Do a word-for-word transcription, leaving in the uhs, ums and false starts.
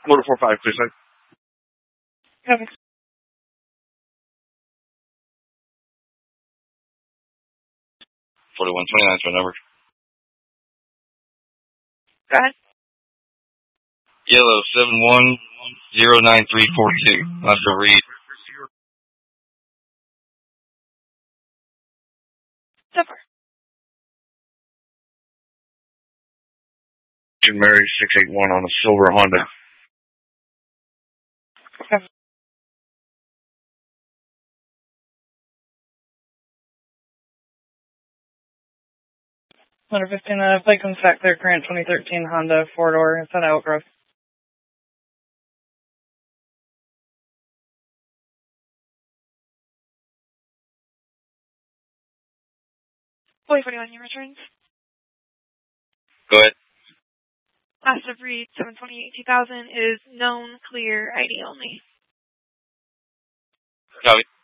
Motor four five, please, sir. Copy. forty-one twenty-nine, phone number. Go ahead. Yellow seven one zero nine three four two. That's a read. So far. Mary six eight one on a silver Honda. Copy. one fifteen, uh, plate comes back there, current twenty thirteen Honda four-door. It's on Outgrowth. forty forty-one, your returns. Go ahead. Last of read, seven twenty-eight two thousand is known, clear, I D only. Copy.